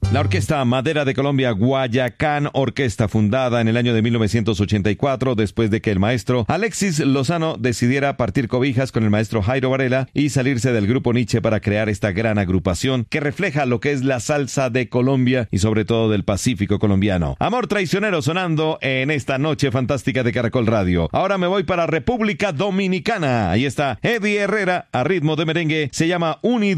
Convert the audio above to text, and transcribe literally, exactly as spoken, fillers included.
La Orquesta Madera de Colombia, Guayacán Orquesta, fundada en el año de mil novecientos ochenta y cuatro, después de que el maestro Alexis Lozano decidiera partir cobijas con el maestro Jairo Varela y salirse del grupo Nietzsche para crear esta gran agrupación que refleja lo que es la salsa de Colombia y sobre todo del Pacífico colombiano. Amor traicionero sonando en esta noche fantástica de Caracol Radio. Ahora me voy para República Dominicana. Ahí está Eddie Herrera a ritmo de merengue. Se llama Unido.